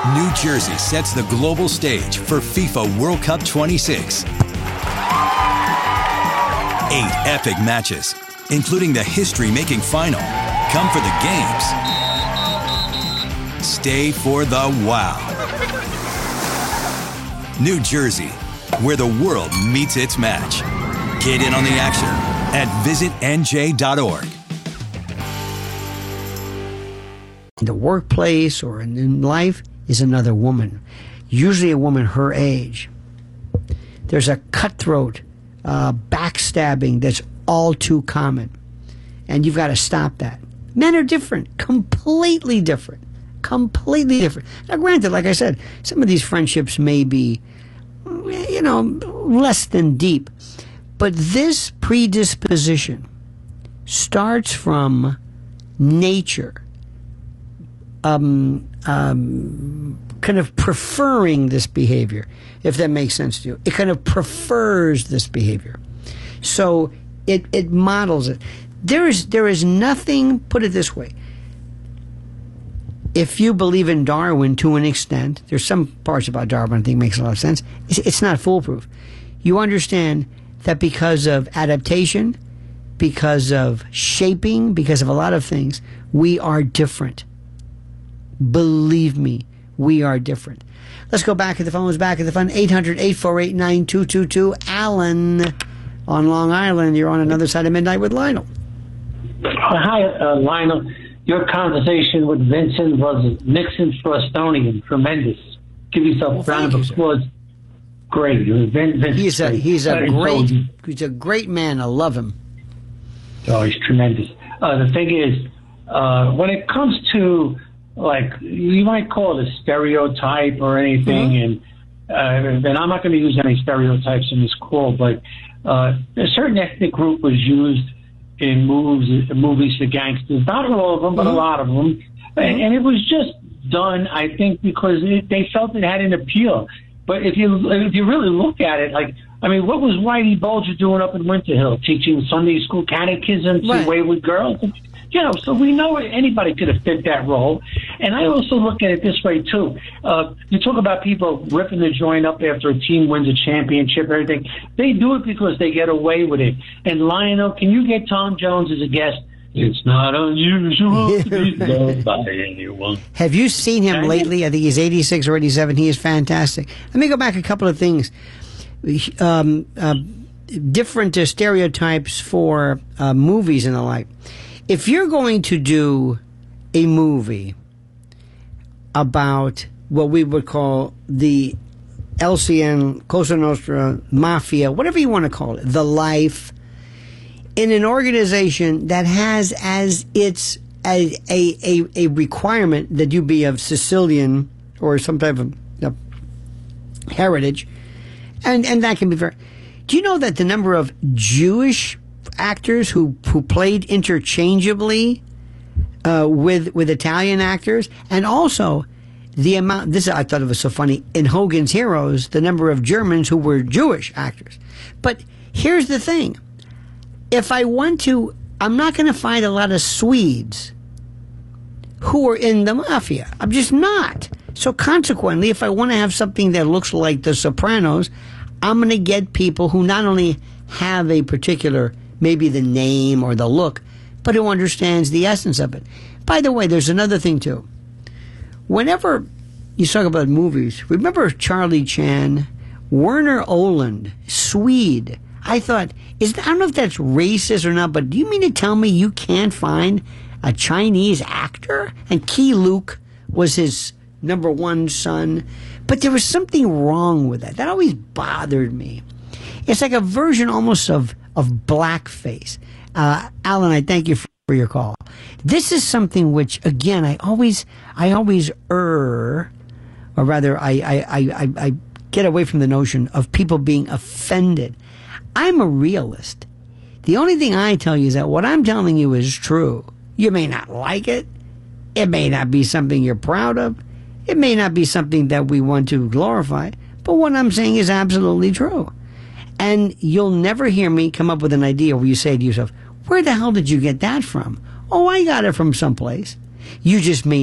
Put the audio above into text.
New Jersey sets the global stage for FIFA World Cup 26. 8 epic matches, including the history-making final. Come for the games. Stay for the wow. New Jersey, where the world meets its match. Get in on the action at visitnj.org. In the workplace or in life is another woman, usually a woman her age. There's a cutthroat backstabbing that's all too common, and you've got to stop that. Men are different, completely different. Now, granted, like I said, some of these friendships may be, less than deep, but this predisposition starts from nature. Kind of preferring this behavior, if that makes sense to you. It kind of prefers this behavior. So it models it. There is nothing, put it this way, if you believe in Darwin to an extent, there's some parts about Darwin I think makes a lot of sense, it's not foolproof. You understand that because of adaptation, because of shaping, because of a lot of things, we are different. Believe me, we are different. Let's go back at the phone. 800-848-9222. Alan on Long Island. You're on Another Side of Midnight with Lionel. Hi, Lionel. Your conversation with Vincent was Nixon Frostonian. Tremendous. Give yourself a round of applause. Great. He's a great man. I love him. Oh, he's tremendous. The thing is, when it comes to, like, you might call it a stereotype or anything, and I'm not going to use any stereotypes in this call, but a certain ethnic group was used in movies for gangsters. Not all of them, but a lot of them. And it was just done, I think, because they felt it had an appeal. But if you really look at it, what was Whitey Bulger doing up in Winter Hill, teaching Sunday school catechism to wayward girls? So we know anybody could have fit that role. And I also look at it this way, too. You talk about people ripping the joint up after a team wins a championship and everything. They do it because they get away with it. And Lionel, can you get Tom Jones as a guest? It's not unusual to be loved by anyone. Have you seen him lately? I think he's 86 or 87. He is fantastic. Let me go back a couple of things. Different stereotypes for movies and the like. If you're going to do a movie about what we would call the LCN, Cosa Nostra, Mafia, whatever you want to call it, the life, in an organization that has as its a requirement that you be of Sicilian or some type of heritage, and that can be very... Do you know that the number of Jewish actors who played interchangeably with Italian actors, and also the amount, I thought it was so funny, in Hogan's Heroes, the number of Germans who were Jewish actors. But here's the thing. If I want to, I'm not going to find a lot of Swedes who are in the Mafia. I'm just not. So consequently, if I want to have something that looks like The Sopranos, I'm going to get people who not only have a particular, maybe the name or the look, but who understands the essence of it. By the way, there's another thing too. Whenever you talk about movies, remember Charlie Chan, Werner Oland, Swede. I thought, I don't know if that's racist or not, but do you mean to tell me you can't find a Chinese actor? And Key Luke was his number one son. But there was something wrong with that. That always bothered me. It's like a version almost of blackface. Alan, I thank you for your call. This is something which, again, I always err, or rather, I get away from the notion of people being offended. I'm a realist. The only thing I tell you is that what I'm telling you is true. You may not like it. It may not be something you're proud of. It may not be something that we want to glorify. But what I'm saying is absolutely true. And you'll never hear me come up with an idea where you say to yourself, where the hell did you get that from? Oh, I got it from someplace. You just may